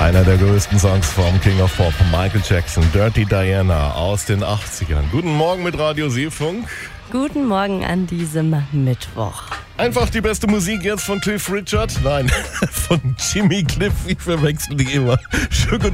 Einer der größten Songs vom King of Pop, Michael Jackson, Dirty Diana aus den 80ern. Guten Morgen mit Radio Seefunk. Guten Morgen an diesem Mittwoch. Einfach die beste Musik jetzt von Cliff Richard? Nein, von Jimmy Cliff. Ich verwechsel die immer. Schönen